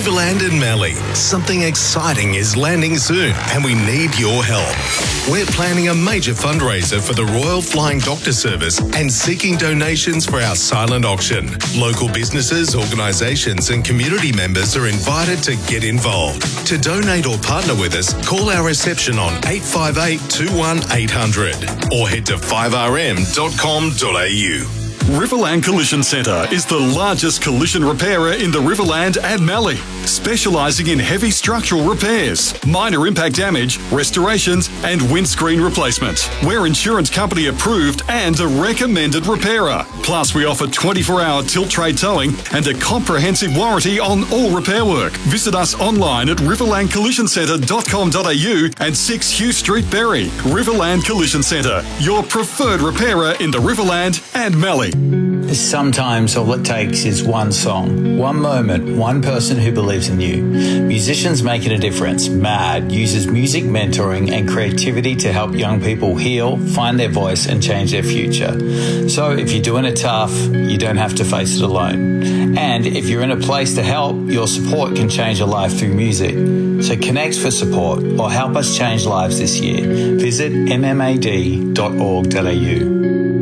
Riverland and Mallee. Something exciting is landing soon and we need your help. We're planning a major fundraiser for the Royal Flying Doctor Service and seeking donations for our silent auction. Local businesses, organisations and community members are invited to get involved. To donate or partner with us, call our reception on 858 21 800 or head to 5rm.com.au. Riverland Collision Centre is the largest collision repairer in the Riverland and Mallee, specialising in heavy structural repairs, minor impact damage, restorations and windscreen replacement. We're insurance company approved and a recommended repairer. Plus we offer 24-hour tilt trade towing and a comprehensive warranty on all repair work. Visit us online at riverlandcollisioncentre.com.au and 6 Hugh Street, Berry. Riverland Collision Centre, your preferred repairer in the Riverland and Mallee. Sometimes all it takes is one song, one moment, one person who believes in you. Musicians Making a Difference, MAD, uses music mentoring and creativity to help young people heal, find their voice and change their future. So if you're doing it tough, you don't have to face it alone. And if you're in a place to help, your support can change a life through music. So connect for support or help us change lives this year. Visit mmad.org.au.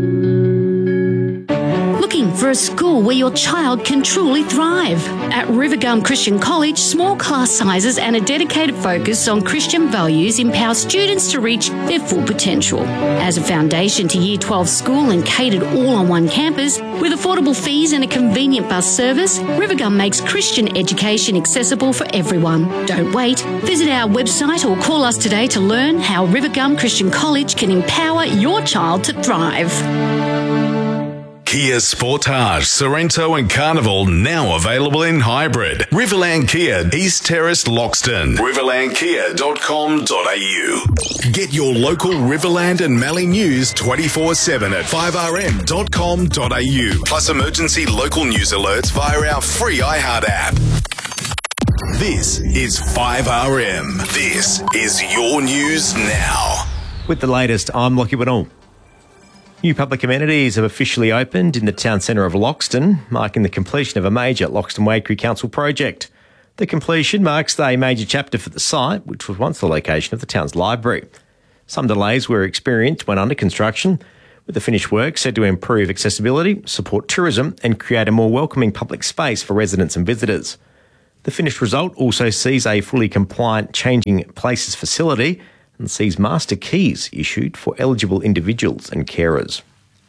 For a school where your child can truly thrive. At Rivergum Christian College, small class sizes and a dedicated focus on Christian values empower students to reach their full potential. As a foundation to Year 12 school and catered all on one campus, with affordable fees and a convenient bus service, Rivergum makes Christian education accessible for everyone. Don't wait. Visit our website or call us today to learn how Rivergum Christian College can empower your child to thrive. Kia Sportage, Sorrento and Carnival now available in hybrid. Riverland Kia, East Terrace, Loxton. riverlandkia.com.au. Get your local Riverland and Mallee news 24/7 at 5rm.com.au. Plus emergency local news alerts via our free iHeart app. This is 5RM. This is your news now. With the latest, I'm Lockie Whittle. New public amenities have officially opened in the town centre of Loxton, marking the completion of a major Loxton Waikerie Council project. The completion marks a major chapter for the site, which was once the location of the town's library. Some delays were experienced when under construction, with the finished work said to improve accessibility, support tourism and create a more welcoming public space for residents and visitors. The finished result also sees a fully compliant changing places facility and sees master keys issued for eligible individuals and carers.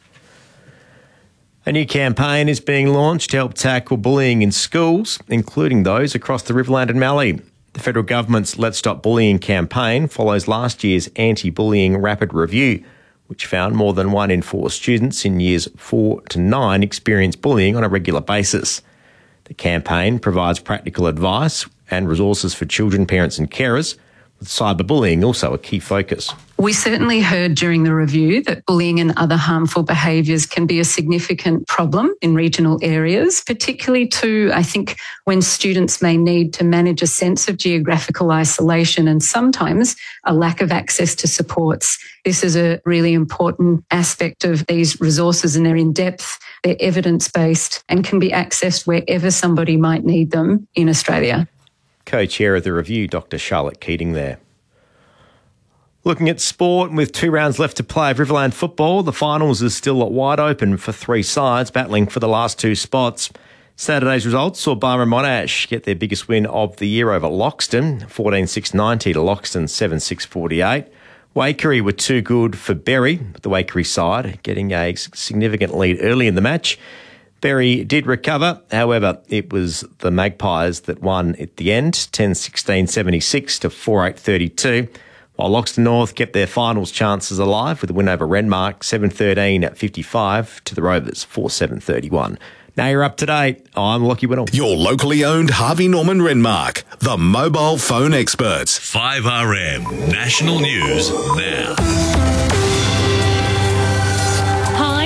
A new campaign is being launched to help tackle bullying in schools, including those across the Riverland and Mallee. The federal government's Let's Stop Bullying campaign follows last year's anti-bullying rapid review, which found more than 1 in 4 students in years 4 to 9 experience bullying on a regular basis. The campaign provides practical advice and resources for children, parents and carers, with cyberbullying also a key focus. We certainly heard during the review that bullying and other harmful behaviours can be a significant problem in regional areas, particularly too, I think, when students may need to manage a sense of geographical isolation and sometimes a lack of access to supports. This is a really important aspect of these resources, and they're in-depth, they're evidence-based and can be accessed wherever somebody might need them in Australia. Co-chair of the review, Dr. Charlotte Keating there. Looking at sport, with 2 rounds left to play of Riverland football, the finals is still wide open for 3 sides battling for the last 2 spots. Saturday's results saw Byron Monash get their biggest win of the year over Loxton, 14-6-90 to Loxton 7-6-48. Waikerie were too good for Berry, with the Waikerie side getting a significant lead early in the match. Berry did recover, however, it was the Magpies that won at the end, 10-16-76 to 4-8-32, while Loxton North kept their finals chances alive with a win over Renmark, 7-13-55 to the Rovers, 4-7-31. Now you're up to date. I'm Lockie Whittle. Your locally owned Harvey Norman Renmark, the mobile phone experts. 5RM National News Now. I'm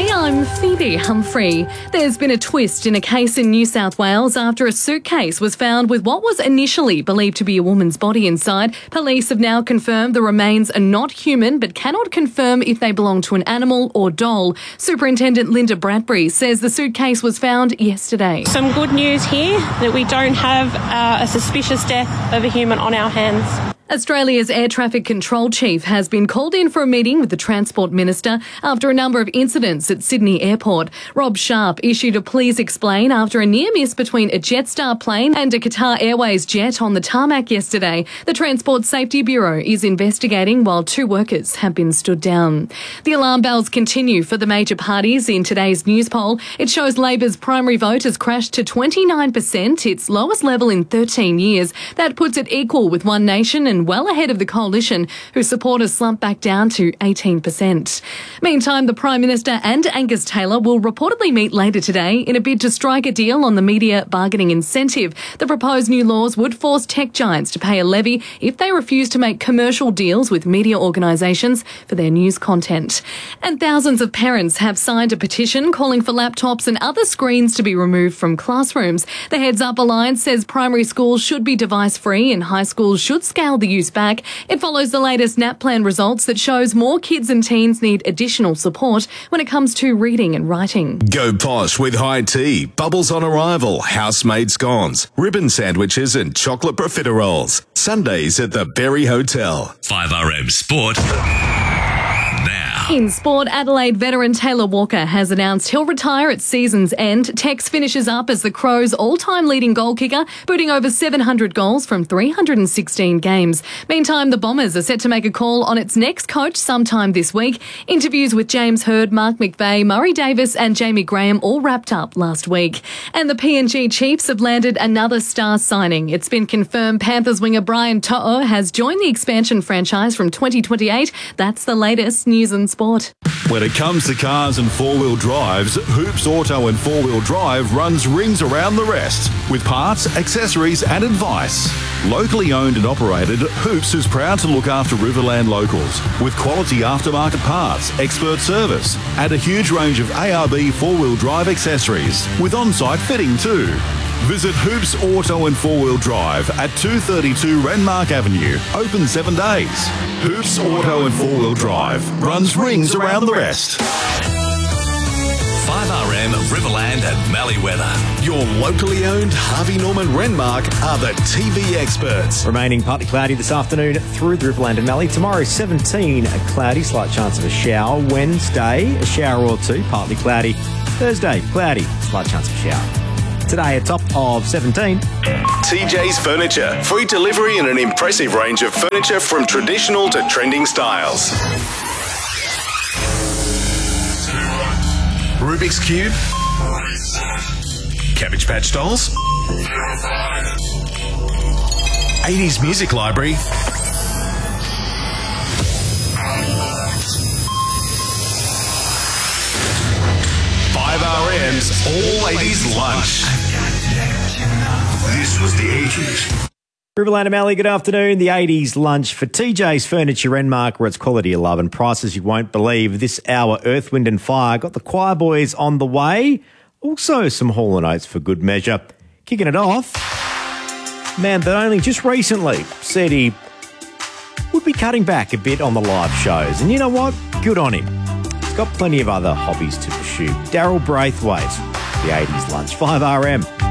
Phoebe Humphrey. There's been a twist in a case in New South Wales after a suitcase was found with what was initially believed to be a woman's body inside. Police have now confirmed the remains are not human but cannot confirm if they belong to an animal or doll. Superintendent Linda Bradbury says the suitcase was found yesterday. Some good news here that we don't have a suspicious death of a human on our hands. Australia's Air Traffic Control Chief has been called in for a meeting with the Transport Minister after a number of incidents at Sydney Airport. Rob Sharp issued a please explain after a near miss between a Jetstar plane and a Qatar Airways jet on the tarmac yesterday. The Transport Safety Bureau is investigating while 2 workers have been stood down. The alarm bells continue for the major parties in today's news poll. It shows Labor's primary vote has crashed to 29%, its lowest level in 13 years. That puts it equal with One Nation and well ahead of the Coalition, whose support has slumped back down to 18%. Meantime, the Prime Minister and Angus Taylor will reportedly meet later today in a bid to strike a deal on the media bargaining incentive. The proposed new laws would force tech giants to pay a levy if they refuse to make commercial deals with media organisations for their news content. And thousands of parents have signed a petition calling for laptops and other screens to be removed from classrooms. The Heads Up Alliance says primary schools should be device-free and high schools should scale the use back. It follows the latest NAPLAN results that shows more kids and teens need additional support when it comes to reading and writing. Go posh with high tea, bubbles on arrival, house-made scones, ribbon sandwiches and chocolate profiteroles. Sundays at the Berry Hotel. 5RM Sport. Now. In sport, Adelaide veteran Taylor Walker has announced he'll retire at season's end. Tex finishes up as the Crows' all-time leading goal kicker, booting over 700 goals from 316 games. Meantime, the Bombers are set to make a call on its next coach sometime this week. Interviews with James Hird, Mark McVeigh, Murray Davis and Jamie Graham all wrapped up last week. And the PNG Chiefs have landed another star signing. It's been confirmed Panthers winger Brian To'o has joined the expansion franchise from 2028. That's the latest news and sport. When it comes to cars and four-wheel drives, Hoops Auto and Four-Wheel Drive runs rings around the rest with parts, accessories and advice. Locally owned and operated, Hoops is proud to look after Riverland locals with quality aftermarket parts, expert service and a huge range of ARB four-wheel drive accessories with on-site fitting too. Visit Hoops Auto and Four-Wheel Drive at 232 Renmark Avenue, open 7 days. Hoops Auto and Four-Wheel Drive runs rings around the rest. 5RM Riverland and Mallee weather. Your locally owned Harvey Norman Renmark are the TV experts. Remaining partly cloudy this afternoon through the Riverland and Mallee. Tomorrow, 17, cloudy, slight chance of a shower. Wednesday, a shower or two, partly cloudy. Thursday, cloudy, slight chance of a shower. Today, a top of 17. TJ's Furniture. Free delivery and an impressive range of furniture from traditional to trending styles. Rubik's Cube. Cabbage Patch Dolls. 80s Music Library. RM's All 80s Lunch. This was the 80s. Riverland and Mallee, good afternoon. The 80s lunch for TJ's Furniture Renmark, where it's quality you love and prices you won't believe. This hour, Earth, Wind and Fire. Got the Choir Boys on the way. Also some Hall & Oates for good measure. Kicking it off, man that only just recently said he would be cutting back a bit on the live shows. And you know what? Good on him. Got plenty of other hobbies to pursue. Daryl Braithwaite, the 80s lunch, 5RM.